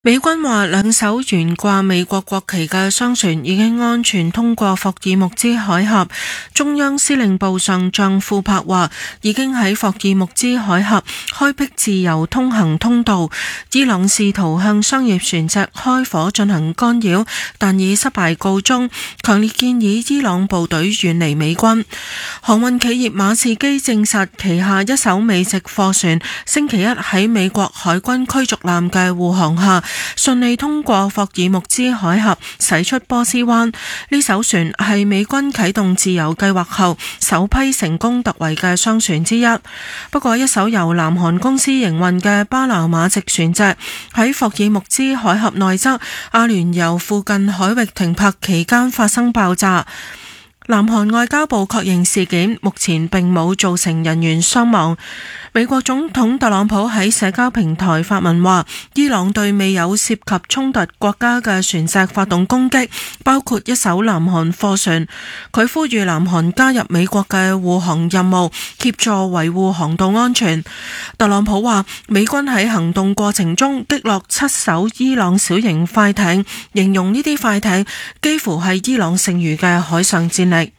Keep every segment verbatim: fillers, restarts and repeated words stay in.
美軍話兩艘懸掛美國國旗嘅商船已經安全通過霍爾木茲海峽。中央司令部上將庫珀話已經喺霍爾木茲海峽開闢自由通行通道。伊朗試圖向商業船隻開火進行干擾，但以失敗告終，強烈建議伊朗部隊遠離美軍。航運企業馬士基證實旗下一艘美籍貨船星期一喺美國海軍驅逐艦嘅護航下順利通過霍爾木茲海峽駛出波斯灣。呢艘船係美軍啟動自由計劃後首批成功突圍嘅商船之一。不過一艘由南韓公司營運嘅巴拿馬籍船隻喺霍爾木茲海峽內側阿聯酋附近海域停泊期間發生爆炸。南韓外交部確認事件，目前並冇造成人員傷亡。美國總統特朗普喺社交平台發文話，伊朗對未有涉及衝突國家嘅船隻發動攻擊，包括一艘南韓貨船。佢呼籲南韓加入美國嘅護航任務，協助維護航道安全。特朗普話，美軍喺行動過程中擊落七艘伊朗小型快艇，形容呢啲快艇幾乎係伊朗剩餘嘅海上戰力。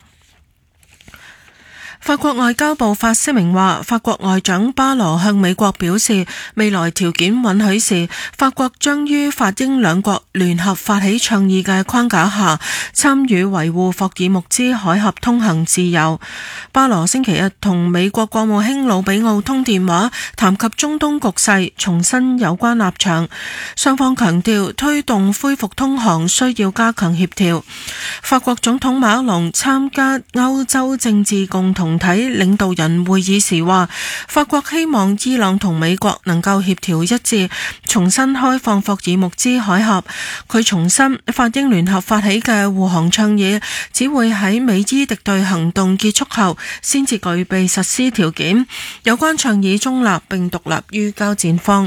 法國外交部發聲明話，法國外長巴羅向美國表示，未來條件允許時，法國將於法英兩國聯合發起倡議嘅框架下，參與維護霍爾木茲海峽通行自由。巴羅星期日同美國國務卿魯比奧通電話，談及中東局勢，重申有關立場。雙方強調推動恢復通航需要加強協調。法國總統馬克龍參加歐洲政治共同體領導人會議時話，法國希望伊朗同美國能夠協調一致，重新開放霍爾木茲海峽。佢重申法英聯合發起嘅護航倡議只會喺美伊敵對行動結束後先至具備實施條件，有關倡議中立並獨立於交戰方。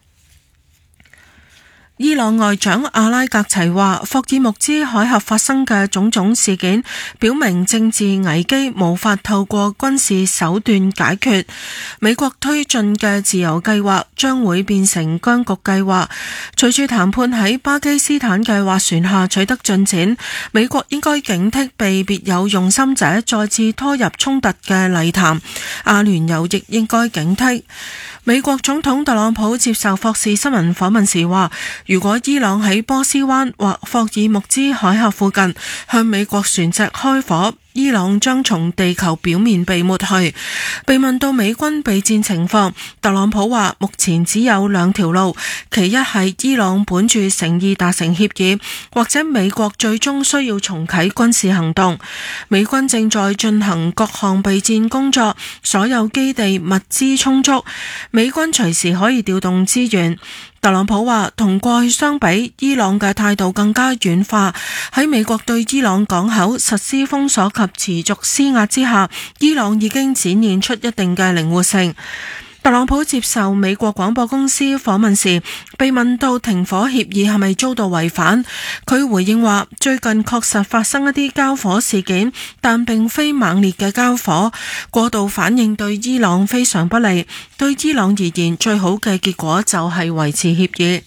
伊朗外長阿拉格齊話，霍爾木茲海峽發生嘅種種事件表明政治危機無法透過軍事手段解決，美國推進嘅自由計劃將會變成僵局計劃。隨住談判喺巴基斯坦嘅斡旋下取得進展，美國應該警惕被別有用心者再次拖入衝突嘅泥潭，阿聯酋亦應該警惕。美國總統特朗普接受霍士新聞訪問時話，如果伊朗喺波斯灣或霍爾木茲海峽附近向美國船隻開火，伊朗將從地球表面被抹去。被問到美軍備戰情況，特朗普話目前只有兩條路，其一係伊朗本住誠意達成協議，或者美國最終需要重啟軍事行動。美軍正在進行各項備戰工作，所有基地物資充足，美軍隨時可以調動資源。特朗普話，同過去相比，伊朗嘅態度更加軟化。喺美國對伊朗港口實施封鎖及持續施壓之下，伊朗已經展現出一定嘅靈活性。特朗普接受美國廣播公司訪問時，被問到停火協議係咪遭到違反，佢回應話，最近確實發生一啲交火事件，但並非猛烈嘅交火，過度反應對伊朗非常不利，對伊朗而言最好嘅結果就係維持協議。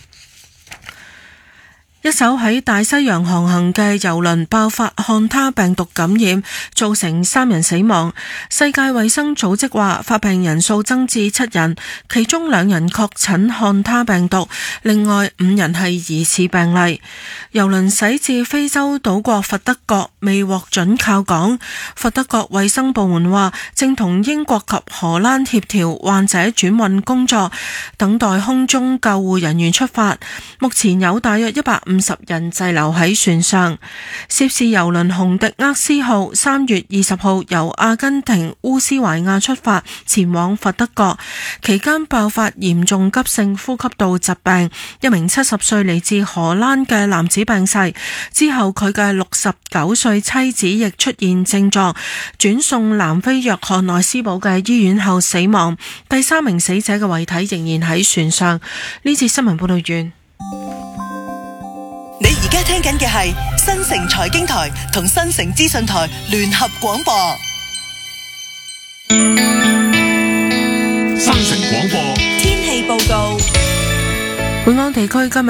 一艘喺大西洋航行嘅郵輪爆發漢他病毒感染，造成三人死亡。世界衛生組織話，發病人數增至七人，其中兩人確診漢他病毒，另外五人係疑似病例。郵輪駛至非洲島國佛得角，未獲准靠港。佛得角衛生部門話，正同英國及荷蘭協調患者轉運工作，等待空中救護人員出發。目前有大約一百五十人滯留喺船上。涉事郵輪洪迪厄斯號三月二十號由阿根廷烏斯懷亞出發，前往佛得角，期間爆發嚴重急性呼吸道疾病，一名七十歲嚟自荷蘭嘅男子病逝，之後佢嘅六十九歲妻子亦出現症狀，轉送南非約翰內斯堡嘅醫院後死亡。第三名死者嘅遺體仍然喺船上。呢次新聞報道完。 你而家聽緊嘅係新城財經台同新城資訊台聯合廣播。 新城廣播天氣報告。 本港地地區今日